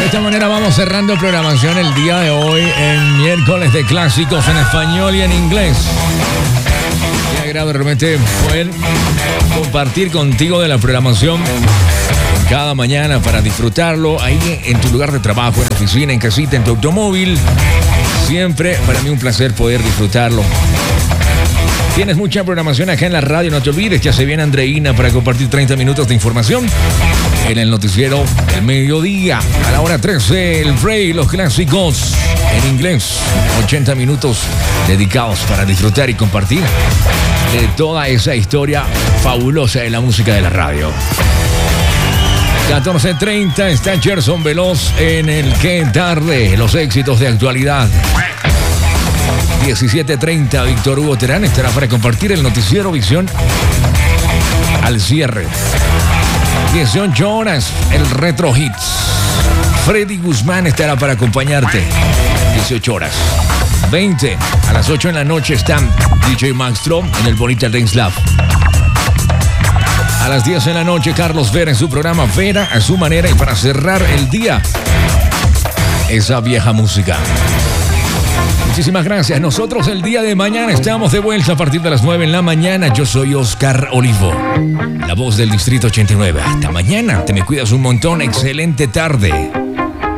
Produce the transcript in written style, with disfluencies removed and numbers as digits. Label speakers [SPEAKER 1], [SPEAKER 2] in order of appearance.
[SPEAKER 1] esta manera vamos cerrando programación el día de hoy en miércoles de clásicos en español y en inglés. Me agrada realmente poder compartir contigo de la programación cada mañana para disfrutarlo ahí en tu lugar de trabajo, en la oficina, en casita, en tu automóvil. Siempre para mí un placer poder disfrutarlo. Tienes mucha programación acá en la radio, no te olvides, ya se viene Andreina para compartir 30 minutos de información en el noticiero del mediodía. A la hora 13, el Rey, los clásicos en inglés. 80 minutos dedicados para disfrutar y compartir de toda esa historia fabulosa de la música de la radio. 14:30 está Gerson Veloz en el Qué Tarde, los éxitos de actualidad. 17:30 Víctor Hugo Terán estará para compartir el noticiero Visión al cierre. 18 horas el Retro Hits. Freddy Guzmán estará para acompañarte. 18 horas. 20 a las 8 en la noche están DJ Maxstrom en el Bonita Dance Lab. A las 10 en la noche Carlos Vera en su programa Vera a su manera, y para cerrar el día esa vieja música. Muchísimas gracias. Nosotros el día de mañana estamos de vuelta a partir de las 9 en la mañana. Yo soy Oscar Olivo, la voz del Distrito 89. Hasta mañana. Te me cuidas un montón. Excelente tarde.